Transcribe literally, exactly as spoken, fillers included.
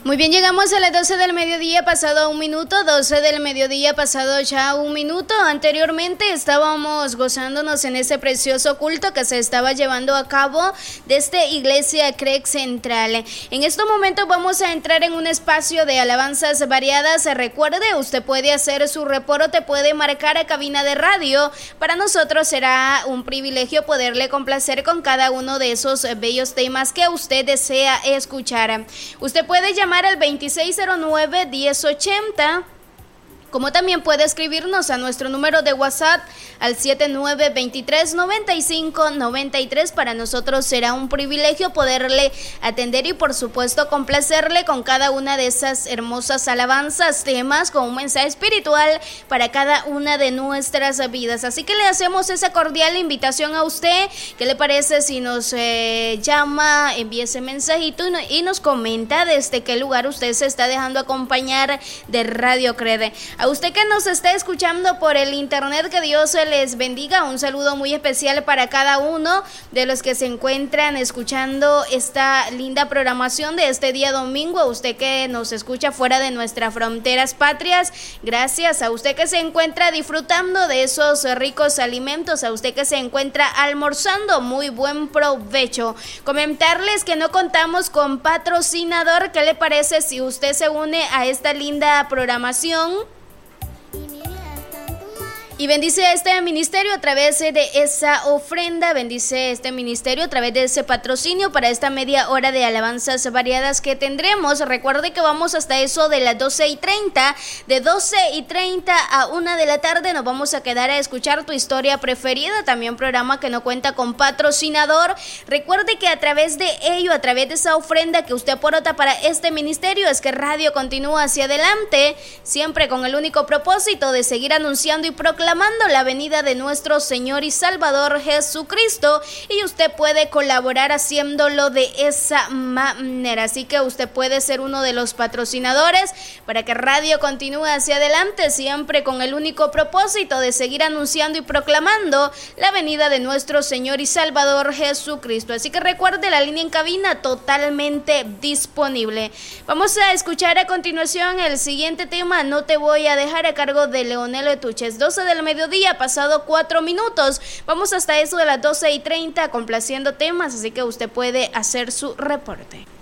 Muy bien, llegamos a las doce del mediodía, pasado un minuto, doce del mediodía, pasado ya un minuto. Anteriormente estábamos gozándonos en ese precioso culto que se estaba llevando a cabo desde Iglesia Creek Central. En estos momentos vamos a entrar en un espacio de alabanzas variadas. Recuerde, usted puede hacer su reporte, puede marcar a cabina de radio. Para nosotros será un privilegio poderle complacer con cada uno de esos bellos temas que usted desea escuchar. Usted puede llamar al veintiséis cero nueve, diez ochenta, como también puede escribirnos a nuestro número de WhatsApp al siete nueve dos tres, nueve cinco nueve tres. Para nosotros será un privilegio poderle atender y por supuesto complacerle con cada una de esas hermosas alabanzas, temas con un mensaje espiritual para cada una de nuestras vidas. Así que le hacemos esa cordial invitación a usted. ¿Qué le parece si nos eh, llama, envía ese mensajito y, no, y nos comenta desde qué lugar usted se está dejando acompañar de Radio Crede? A usted que nos está escuchando por el internet, que Dios les bendiga. Un saludo muy especial para cada uno de los que se encuentran escuchando esta linda programación de este día domingo. A usted que nos escucha fuera de nuestras fronteras patrias, gracias. A usted que se encuentra disfrutando de esos ricos alimentos, a usted que se encuentra almorzando, muy buen provecho. Comentarles que no contamos con patrocinador. ¿Qué le parece si usted se une a esta linda programación y bendice a este ministerio a través de esa ofrenda? Bendice este ministerio a través de ese patrocinio para esta media hora de alabanzas variadas que tendremos. Recuerde que vamos hasta eso de las doce y treinta. De doce y treinta a una de la tarde nos vamos a quedar a escuchar tu historia preferida. También programa que no cuenta con patrocinador. Recuerde que a través de ello, a través de esa ofrenda que usted aporta para este ministerio, es que Radio continúa hacia adelante, siempre con el único propósito de seguir anunciando y proclamando la venida de nuestro Señor y Salvador Jesucristo, y usted puede colaborar haciéndolo de esa manera. Así que usted puede ser uno de los patrocinadores para que Radio continúe hacia adelante, siempre con el único propósito de seguir anunciando y proclamando la venida de nuestro Señor y Salvador Jesucristo. Así que recuerde, la línea en cabina totalmente disponible. Vamos a escuchar a continuación el siguiente tema, No te voy a dejar, a cargo de Leonel Etuches. doce del mediodía, pasado cuatro minutos. Vamos hasta eso de las doce y treinta complaciendo temas, así que usted puede hacer su reporte.